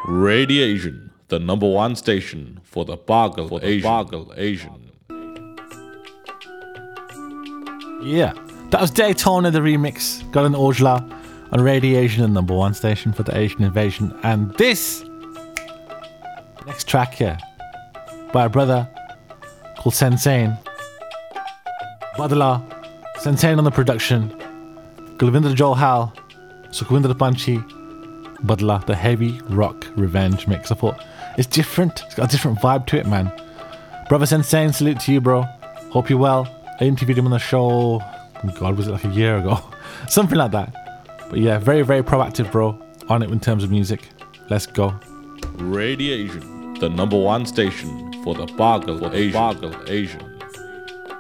Radiation, the number one station for the Bargal Asian. Yeah, that was Daytona, the remix. Got an Ojla on Radiation, the number one station for the Asian invasion. And this next track here by a brother called Sensane. Badala, Sensane on the production. Gulvinder Johal, Sukhwinder Panchi, Badla, the heavy rock revenge mix. I thought it's different. It's got a different vibe to it, man. Brother Sensane, salute to you, bro. Hope you're well. I interviewed him on the show, oh God, was it like a year ago? Something like that. But yeah, very, very proactive, bro, on it in terms of music. Let's go. Radiation, the number one station for the Bargal Asian.